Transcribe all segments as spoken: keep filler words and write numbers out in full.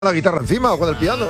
la guitarra encima o con el piano.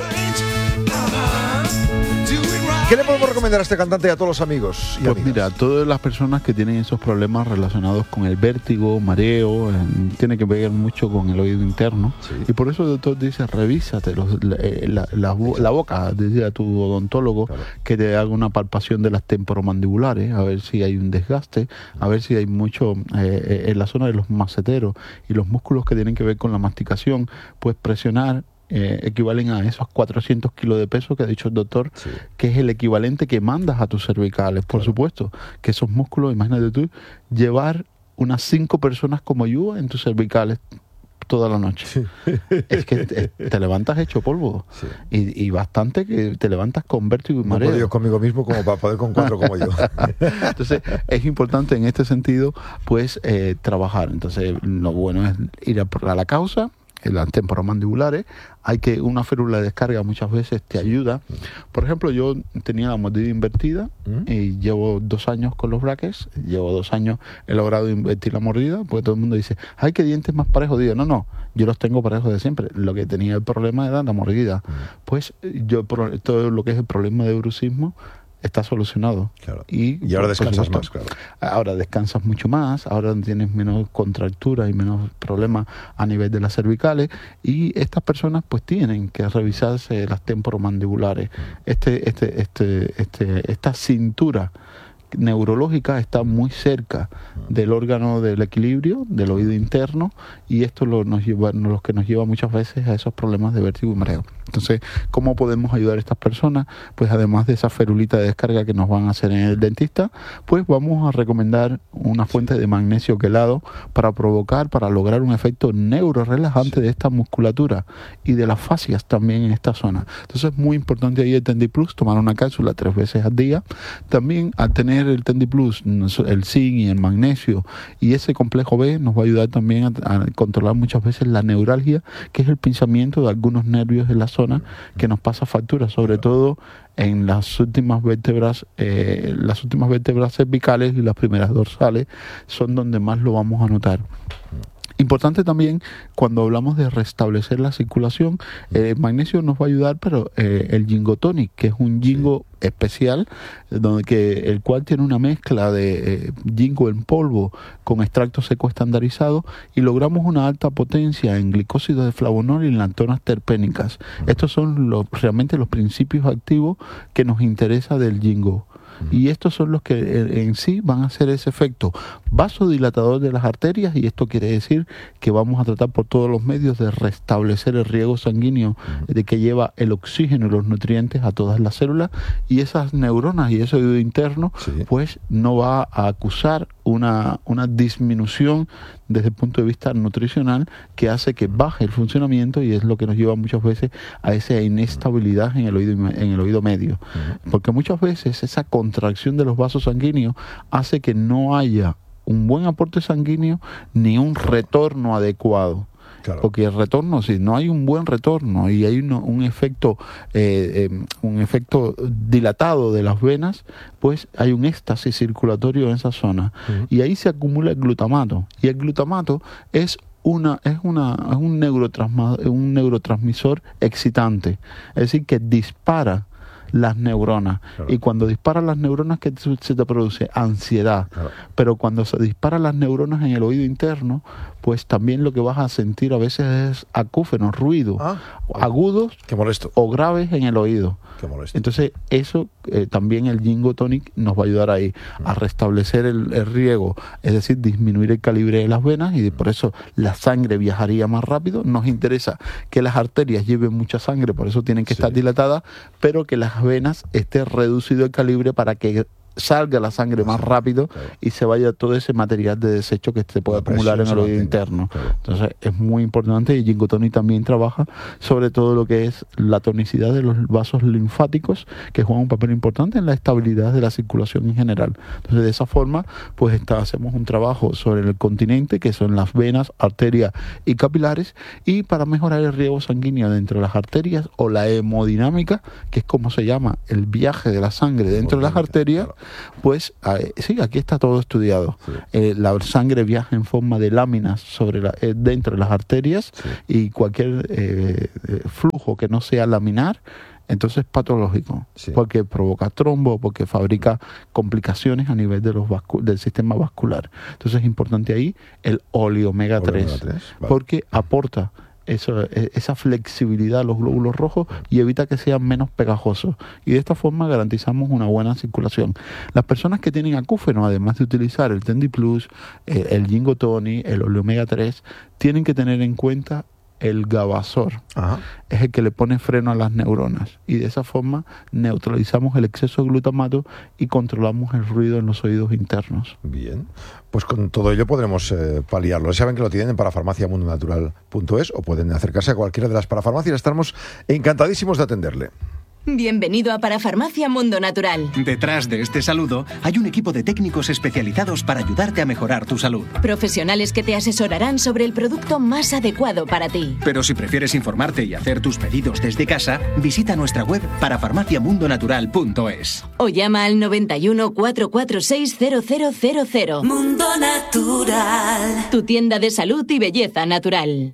¿Qué le podemos recomendar a este cantante y a todos los amigos? Y pues amigas? Mira, todas las personas que tienen esos problemas relacionados con el vértigo, mareo, eh, tiene que ver mucho con el oído interno. Sí. Y por eso el doctor dice, revísate los, la, la, la, la boca, dice a tu odontólogo, claro, que te haga una palpación de las temporomandibulares, a ver si hay un desgaste, a ver si hay mucho eh, en la zona de los maceteros y los músculos que tienen que ver con la masticación, pues presionar. Eh, equivalen a esos cuatrocientos kilos de peso que ha dicho el doctor, sí, que es el equivalente que mandas a tus cervicales. Por claro, supuesto, que esos músculos, imagínate tú, llevar unas cinco personas como yo en tus cervicales toda la noche. Sí. Es que te, te levantas hecho polvo. Sí. Y, y bastante que te levantas con vértigo y mareo. No puedo yo conmigo mismo como para poder con cuatro como yo. Entonces, es importante en este sentido, pues, eh, trabajar. Entonces, lo bueno es ir a, a la causa. En las temporomandibulares hay que una férula de descarga muchas veces te ayuda. Por ejemplo, yo tenía la mordida invertida y llevo dos años con los brackets, llevo dos años he logrado invertir la mordida, porque todo el mundo dice, ay, qué dientes más parejos. Digo, no, no, yo los tengo parejos de siempre. Lo que tenía el problema era la mordida. Pues yo, todo lo que es el problema de bruxismo está solucionado. Claro. Y, y ahora descansas más, claro. Ahora descansas mucho más, ahora tienes menos contracturas y menos problemas a nivel de las cervicales, y estas personas pues tienen que revisarse las temporomandibulares. Este, este, este, este, esta cintura neurológica está muy cerca del órgano del equilibrio, del oído interno, y esto lo, nos lleva, lo que nos lleva muchas veces a esos problemas de vértigo y mareo. Entonces, ¿cómo podemos ayudar a estas personas? Pues además de esa ferulita de descarga que nos van a hacer en el dentista, pues vamos a recomendar una fuente de magnesio quelado para provocar, para lograr un efecto neurorelajante de esta musculatura y de las fascias también en esta zona. Entonces es muy importante ahí el TendiPlus, tomar una cápsula tres veces al día. También al tener el TendiPlus, el zinc y el magnesio y ese complejo B nos va a ayudar también a, a controlar muchas veces la neuralgia, que es el pinzamiento de algunos nervios en la zona que nos pasa factura, sobre todo en las últimas vértebras, eh, las últimas vértebras cervicales y las primeras dorsales son donde más lo vamos a notar. Importante también cuando hablamos de restablecer la circulación, el eh, magnesio nos va a ayudar, pero eh, el Jingo Tonic, que es un Jingo sí. especial, donde que el cual tiene una mezcla de eh, Jingo en polvo con extracto seco estandarizado, y logramos una alta potencia en glicósido de flavonol y en lantonas terpénicas. Estos son los, realmente los principios activos que nos interesa del Jingo. Y estos son los que en sí van a hacer ese efecto vasodilatador de las arterias, y esto quiere decir que vamos a tratar por todos los medios de restablecer el riego sanguíneo de que lleva el oxígeno y los nutrientes a todas las células, y esas neuronas y ese oído interno sí. pues no va a acusar una, una disminución desde el punto de vista nutricional que hace que baje el funcionamiento, y es lo que nos lleva muchas veces a esa inestabilidad en el oído, en el oído medio. Porque muchas veces esa contracción de los vasos sanguíneos hace que no haya un buen aporte sanguíneo ni un retorno adecuado. Claro. Porque el retorno, si no hay un buen retorno y hay uno, un efecto eh, eh, un efecto dilatado de las venas, pues hay un éxtasis circulatorio en esa zona. Uh-huh. Y ahí se acumula el glutamato. Y el glutamato es una es una es un neurotransma, un neurotransmisor excitante, es decir, que dispara las neuronas. Claro. Y cuando disparan las neuronas, ¿qué se te produce? Ansiedad. Claro. Pero cuando se disparan las neuronas en el oído interno, pues también lo que vas a sentir a veces es acúfenos, ruidos, ah, agudos qué molesto. O graves en el oído. Qué molesto. Entonces, eso eh, también el Jingo Tonic nos va a ayudar ahí mm. a restablecer el, el riego, es decir, disminuir el calibre de las venas, y por eso la sangre viajaría más rápido. Nos interesa que las arterias lleven mucha sangre, por eso tienen que sí. estar dilatadas, pero que las venas esté reducido el calibre para que salga la sangre más rápido, claro, y se vaya todo ese material de desecho que se puede acumular en el oído interno. Claro. Entonces es muy importante, y Jingo Tonic también trabaja sobre todo lo que es la tonicidad de los vasos linfáticos, que juegan un papel importante en la estabilidad de la circulación en general. Entonces de esa forma pues está, hacemos un trabajo sobre el continente, que son las venas, arterias y capilares, y para mejorar el riego sanguíneo dentro de las arterias, o la hemodinámica, que es como se llama el viaje de la sangre dentro de las arterias, claro, Pues eh, sí, aquí está todo estudiado. Sí. Eh, la sangre viaja en forma de láminas sobre la, eh, dentro de las arterias, sí. y cualquier eh, flujo que no sea laminar, entonces es patológico, sí. porque provoca trombo, porque fabrica complicaciones a nivel de los vascu- del sistema vascular. Entonces es importante ahí el óleo omega tres, vale. porque aporta Eso, esa flexibilidad a los glóbulos rojos y evita que sean menos pegajosos, y de esta forma garantizamos una buena circulación. Las personas que tienen acúfeno, además de utilizar el Tendi Plus, eh, el Ginkgo Tonic, el óleo omega tres, tienen que tener en cuenta el Gavasor. Ajá. Es el que le pone freno a las neuronas, y de esa forma neutralizamos el exceso de glutamato y controlamos el ruido en los oídos internos. Bien, pues con todo ello podremos eh, paliarlo. Saben que lo tienen en parafarmacia mundo natural punto es o pueden acercarse a cualquiera de las parafarmacias. Estamos encantadísimos de atenderle. Bienvenido a Parafarmacia Mundo Natural. Detrás de este saludo hay un equipo de técnicos especializados para ayudarte a mejorar tu salud. Profesionales que te asesorarán sobre el producto más adecuado para ti. Pero si prefieres informarte y hacer tus pedidos desde casa, visita nuestra web parafarmacia mundo natural punto es. O llama al noventa y uno, cuatrocientos cuarenta y seis, cero cero cero cero. Mundo Natural. Tu tienda de salud y belleza natural.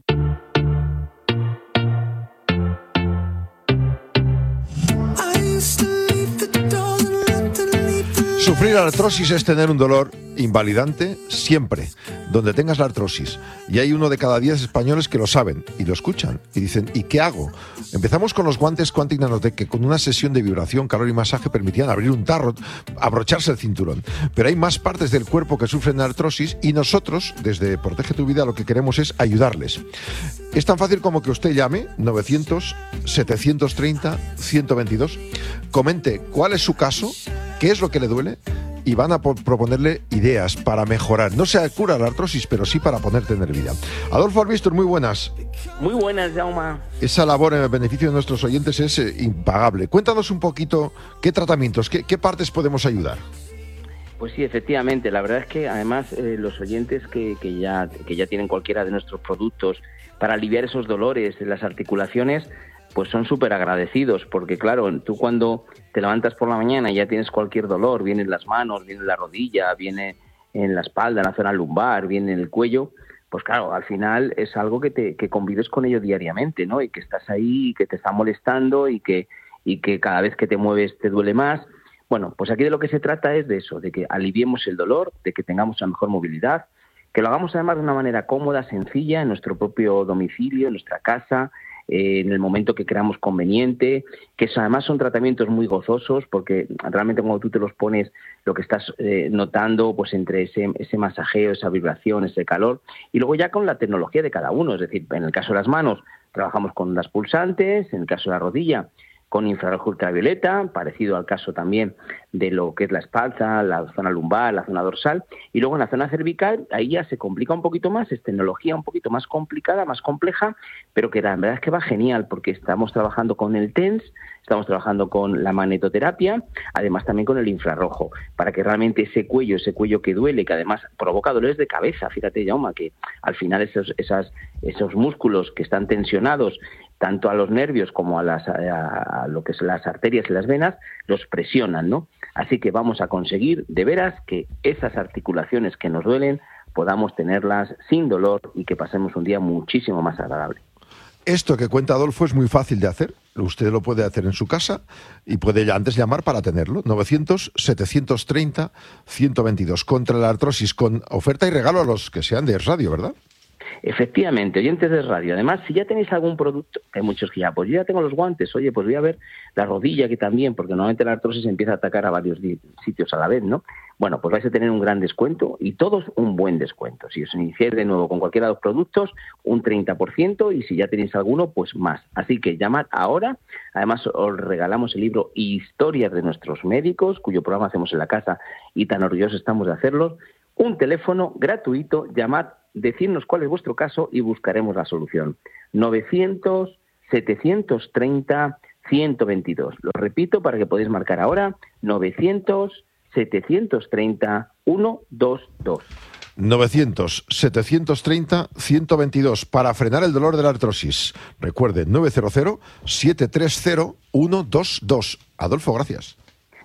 Sufrir artrosis es tener un dolor invalidante siempre, donde tengas la artrosis. Y hay uno de cada diez españoles que lo saben y lo escuchan y dicen, ¿y qué hago? Empezamos con los guantes Quantic Nanotech, que con una sesión de vibración, calor y masaje permitían abrir un tarro, abrocharse el cinturón. Pero hay más partes del cuerpo que sufren artrosis, y nosotros, desde Protege tu Vida, lo que queremos es ayudarles. Es tan fácil como que usted llame novecientos, setecientos treinta, ciento veintidós, comente cuál es su caso, qué es lo que le duele, y van a proponerle ideas para mejorar. No se cura la artrosis, pero sí para poder tener vida. Adolfo Albistur, muy buenas. Muy buenas, Jaume. Esa labor en el beneficio de nuestros oyentes es eh, impagable. Cuéntanos un poquito qué tratamientos, qué, qué partes podemos ayudar. Pues sí, efectivamente. La verdad es que además eh, los oyentes que, que, ya, que ya tienen cualquiera de nuestros productos para aliviar esos dolores en las articulaciones, pues son súper agradecidos, porque claro, tú cuando te levantas por la mañana y ya tienes cualquier dolor, viene en las manos, viene en la rodilla, viene en la espalda, en la zona lumbar, viene en el cuello, pues claro, al final es algo que te que convives con ello diariamente, ¿no? Y que estás ahí, y que te está molestando, y que y que cada vez que te mueves te duele más. Bueno, pues aquí de lo que se trata es de eso, de que aliviemos el dolor, de que tengamos una mejor movilidad, que lo hagamos además de una manera cómoda, sencilla, en nuestro propio domicilio, en nuestra casa, eh, en el momento que creamos conveniente, que eso, además son tratamientos muy gozosos, porque realmente cuando tú te los pones, lo que estás eh, notando, pues entre ese, ese masajeo, esa vibración, ese calor, y luego ya con la tecnología de cada uno, es decir, en el caso de las manos trabajamos con ondas pulsantes, en el caso de la rodilla con infrarrojo ultravioleta, parecido al caso también de lo que es la espalda, la zona lumbar, la zona dorsal, y luego en la zona cervical, ahí ya se complica un poquito más, es tecnología un poquito más complicada, más compleja, pero que la verdad es que va genial, porque estamos trabajando con el TENS, estamos trabajando con la magnetoterapia, además también con el infrarrojo, para que realmente ese cuello, ese cuello que duele, que además provoca dolores de cabeza, fíjate, Jaume, que al final esos, esas, esos músculos que están tensionados, tanto a los nervios como a, las, a, a lo que son las arterias y las venas, los presionan, ¿no? Así que vamos a conseguir, de veras, que esas articulaciones que nos duelen podamos tenerlas sin dolor y que pasemos un día muchísimo más agradable. Esto que cuenta Adolfo es muy fácil de hacer. Usted lo puede hacer en su casa y puede antes llamar para tenerlo. novecientos, setecientos treinta, ciento veintidós. Contra la artrosis, con oferta y regalo a los que sean de radio, ¿verdad? Efectivamente, oyentes de radio. Además, si ya tenéis algún producto, hay muchos que ya, pues yo ya tengo los guantes, oye, pues voy a ver la rodilla que también, porque normalmente la artrosis empieza a atacar a varios di- sitios a la vez, ¿no? Bueno, pues vais a tener un gran descuento y todos un buen descuento. Si os iniciáis de nuevo con cualquiera de los productos, un treinta por ciento, y si ya tenéis alguno, pues más. Así que llamad ahora. Además, os regalamos el libro Historias de nuestros médicos, cuyo programa hacemos en la casa y tan orgullosos estamos de hacerlos. Un teléfono gratuito, llamad, decidnos cuál es vuestro caso y buscaremos la solución. novecientos, setecientos treinta, ciento veintidós. Lo repito para que podáis marcar ahora, novecientos, setecientos treinta, ciento veintidós. novecientos, setecientos treinta, ciento veintidós para frenar el dolor de la artrosis. Recuerde, nueve cero cero, siete tres cero, ciento veintidós. Adolfo, gracias.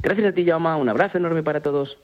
Gracias a ti, Jaume, un abrazo enorme para todos.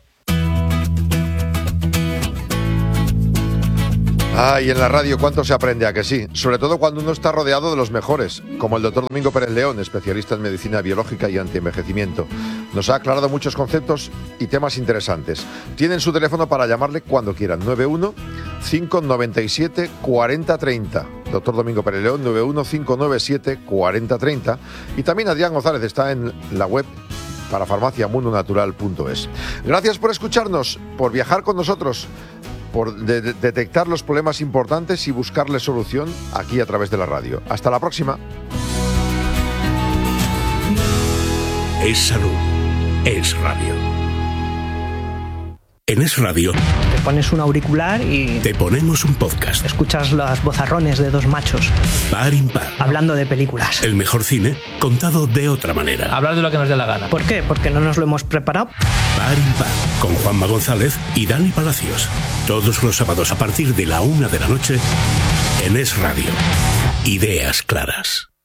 Ah, y en la radio cuánto se aprende, a que sí, sobre todo cuando uno está rodeado de los mejores, como el doctor Domingo Pérez León, especialista en medicina biológica y antienvejecimiento. Nos ha aclarado muchos conceptos y temas interesantes. Tienen su teléfono para llamarle cuando quieran, nueve uno cinco nueve siete cuatro cero tres cero. Doctor Domingo Pérez León, nueve uno cinco nueve siete cuatro cero tres cero. Y también Adrián González está en la web para farmacia mundo natural punto es. Gracias por escucharnos, por viajar con nosotros, por de- de- detectar los problemas importantes y buscarle solución aquí a través de la radio. Hasta la próxima. Es salud. Es radio. En Es Radio Te pones un auricular y te ponemos un podcast. escuchas los vozarrones de dos machos Par impar. hablando de películas. El mejor cine contado de otra manera. Hablar de lo que nos dé la gana. ¿Por qué? Porque no nos lo hemos preparado. Par impar. Con Juanma González y Dani Palacios. Todos los sábados a partir de la una de la noche en Es Radio. Ideas claras.